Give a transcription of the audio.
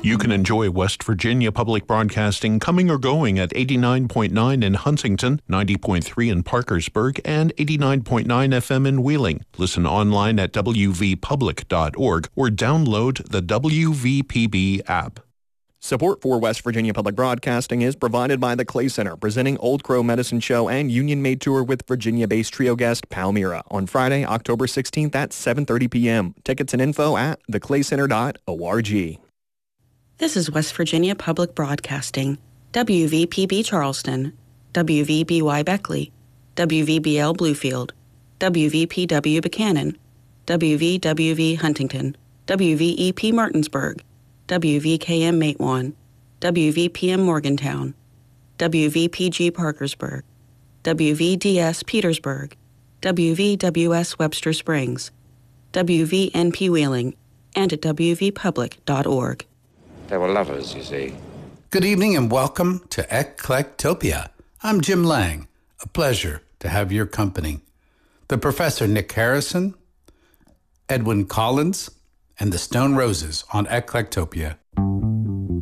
You can enjoy West Virginia Public Broadcasting coming or going at 89.9 in Huntington, 90.3 in Parkersburg, and 89.9 FM in Wheeling. Listen online at wvpublic.org or download the WVPB app. Support for West Virginia Public Broadcasting is provided by the Clay Center, presenting Old Crow Medicine Show and Union Made Tour with Virginia-based trio guest Palmyra on Friday, October 16th at 7:30 p.m. Tickets and info at theclaycenter.org. This is West Virginia Public Broadcasting, WVPB Charleston, WVBY Beckley, WVBL Bluefield, WVPW Buchanan, WVWV Huntington, WVEP Martinsburg, WVKM Matewan, WVPM Morgantown, WVPG Parkersburg, WVDS Petersburg, WVWS Webster Springs, WVNP Wheeling, and at wvpublic.org. They were lovers, you see. Good evening and welcome to Eclectopia. I'm Jim Lang. A pleasure to have your company. The Professor Nick Harrison, Edwyn Collins, and the Stone Roses on Eclectopia